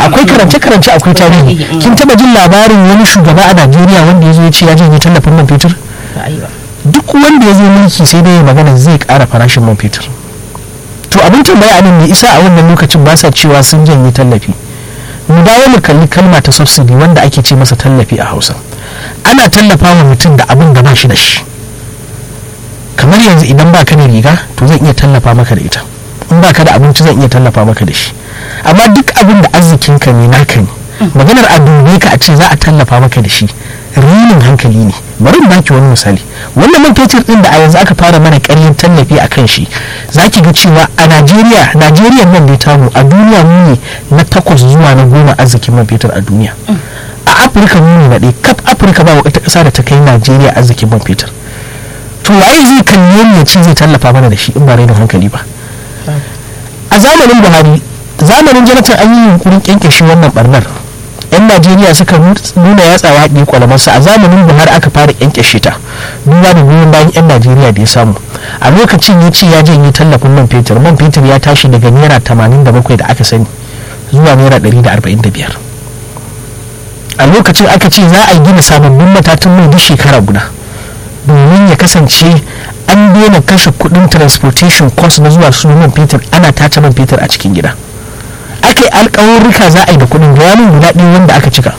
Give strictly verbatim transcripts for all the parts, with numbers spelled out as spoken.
akwai karance karance akwai tarihi. Kin taba jin labarin wani shugaba a Najeriya wanda ya zo ya ce ya janye tallafin man fetur? Duk wanda ya zo mulki sai dai magana zai ƙara farashin man fetur. To abin tambaya anan ne isa a wannan lokacin ba sa cewa sun janye tallafi. Mu dawo mu kalli kalma ta subsidy wanda ake ce masa tallafi a Hausa. Ana tallafa wa mutum da abin da ba shi da shi. Kamar yanzu idan ba ka da riga to zan iya tallafa maka da ita, in ba ka da abinci zan iya tallafa maka da shi. Amma duk abin da arzikinka ne naka ne, maganar a dube ka a ce za a tallafa maka da shi rinin hankali ne. Bari in baki wani misali, wannan man fetur din da a yanzu aka fara mana ƙaryar tallafi a kan shi, za ki ga cewa a najeriya najeriya nan da tamu a duniya mu ne na takwas zuwa na goma arzikin man fetur a duniya. A afirka mu ne na ɗaya, kaf afirka ba wata ƙasa da ta kai najeriya arzikin man fetur. To waye zai kalle mu ya ce zai tallafa mana da shi in ba rainin hankali ba? A zamanin buhari, zamanin jonathan an yi yunkurin kyankyashe wannan barnar, yan najeriya suka nuna yatsawa ɗaya kwalamarsa. A zamanin buhari aka fara kyankyashe ta duba da goyon bayan yan najeriya da ya samu. A lokacin ya ce ya janye tallafin man fetur, man fetur ya tashi daga naira tamanin da bakwai da aka sani zuwa naira ɗari da arba'in da biyar. A lokacin aka ce za a gina sababbin matatan mai duk shekara guda domin ya kasance an daina kashe kudin transportation cost na zuwa su man fetur, ana tace man fetur a cikin gida. Aka yi alƙawarruka za a yi da kudin ranar guda ɗaya wanda aka cika.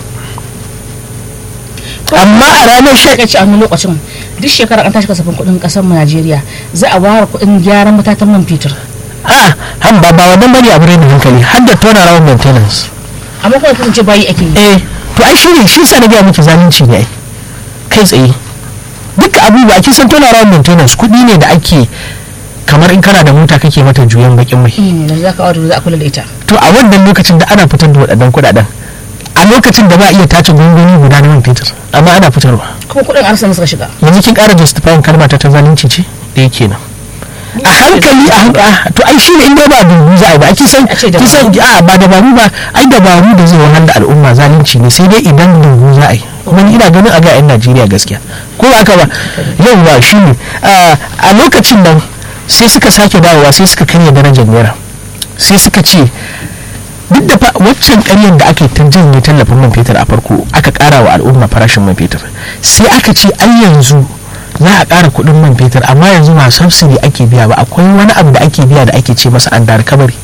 Amma a ranar shekara ce a wani lokacin duk shekara an tashi kasafin kudin kasar mu Najeriya za a ware kudin gyaran matatan man fetur. A han ba ba wannan bane abu ne hankali, har da tona rawar maintenance. Amma kuma kun ce bayi ake yi. Eh to ai shi ne shi sa na ga miki zalunci ne ai kai tsaye. Duka abubuwa kin san tona rawar maintenance kuɗi ne da ake kamar in kana da mota kake mata juyan bakin mai. Da za ka aure za a kula da ita. To a wannan lokacin da ana fitar da waɗannan kuɗaɗen, a lokacin da ba iya tace gungumi guda na man fetur, amma ana fitarwa. Kuma kuɗin arsa suka shiga. Yanzu kin ƙara justifying kalma ta zalunci ce da yake nan. A hankali a hankali to ai shine inda ba dubu za a ba kin san kin san a ba dabaru ba ai dabaru da zai wahala da al'umma zalunci ne sai dai idan dubu za a yi. Kuma ina ganin a ga 'yan Najeriya gaskiya ko haka ba yauwa shi ne a lokacin nan sai suka sake dawowa sai suka karya darajar naira, sai suka ce duk da waccan karyar da aka yi ta janye tallafin man fetur a farko aka kara wa al'umma farashin man fetur, sai aka ce ai yanzu za a kara kuɗin man fetur amma yanzu ba subsidy ake biya ba, akwai wani abu da ake biya da ake ce masa under recovery.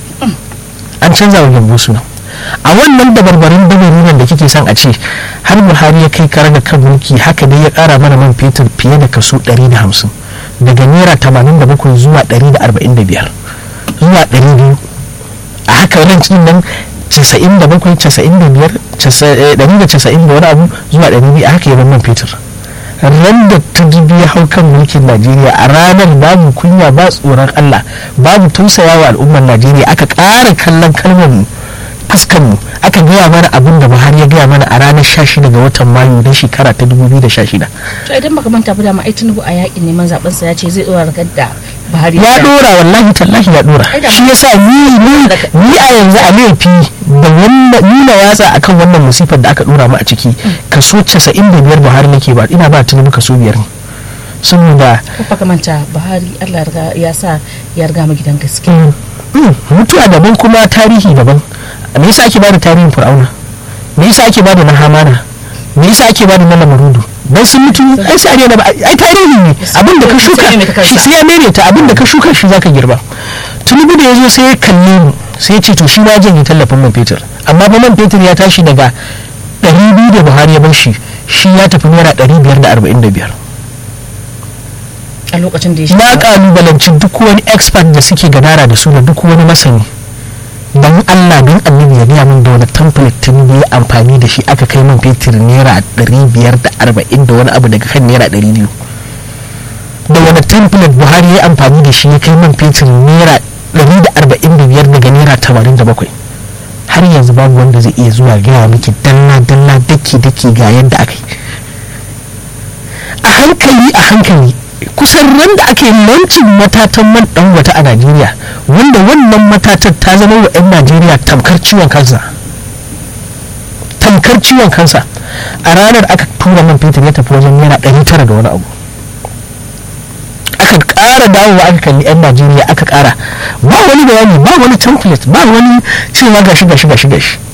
An canza wa gyambo suna. A wannan dabarbarin dabarunan da kike son a ce har buhari ya kai kar da kan mulki, haka dai ya kara mana man fetur fiye da kaso ɗari da hamsin daga naira tamanin da bakwai zuwa ɗari da arba'in da biyar zuwa ɗari biyu. A haka wannan cikin nan casa'in da bakwai casa'in da biyar ɗari da casa'in da wani abu zuwa ɗari biyu, a haka ya man fetur. Ran da ta jibi ya hau kan mulkin najeriya a ranar babu kunya ba tsoron allah babu tausayawa al'ummar najeriya, aka ƙara kallon kalmar fuskar mu aka gaya mana abin da buhari ya gaya mana a ranar sha shida ga watan mayu na shekara ta dubu biyu da sha shida. To idan baka manta ba da ma ai Tinubu a yakin neman zaben sa ya ce zai dora ragar da buhari ya dora, wallahi tallahi ya dora. Shi yasa ni ni a yanzu a laifi da wannan nuna yatsa akan wannan musifar da aka dora mu a ciki kaso casa'in da biyar buhari nake ba, ina ba Tinubu kaso biyar ne. Saboda baka manta buhari Allah ya sa ya riga mu gidan gaskiya. Mutuwa daban kuma tarihi daban. Me yasa ake bada tarihin fir'auna, me yasa ake bada na hamana, me yasa ake bada na lamarudu? Dan sun mutu ai sai ne ai tarihi ne, abin da ka shuka shi sai ya mere ta, abin da ka shuka shi zaka girba. Tinubu da yazo sai ya kalle mu sai ya ce to shi ma janye tallafin man fetur, amma ba man fetur ya tashi daga ɗari biyu da buhari ya bar shi shi ya tafi naira ɗari biyar da arba'in da biyar. A lokacin da ya na kalubalanci duk wani expert da suke gadara da su da duk wani masani, don Allah don annabi ya gaya min da wani template tun da ya amfani da shi aka kai man fetur naira ɗari biyar da arba'in da wani abu daga kan naira ɗari biyu. Da wani template buhari ya amfani da shi ya kai man fetur naira ɗari da arba'in da biyar daga naira tamanin da bakwai. Har yanzu babu wanda zai iya zuwa gaya miki dalla dalla daki daki ga yadda aka yi. A hankali a hankali kusan ran da ake lancin matatan man dan wata a Najeriya, wanda wannan matatan ta zama wa 'yan Najeriya tamkar ciwon kansa tamkar ciwon kansa a ranar aka tura man fetur ya tafi wajen naira ɗari tara da wani abu. Aka ƙara dawowa aka kalli 'yan Najeriya aka ƙara, ba wani bayani ba wani template ba wani cewa gashi gashi gashi gashi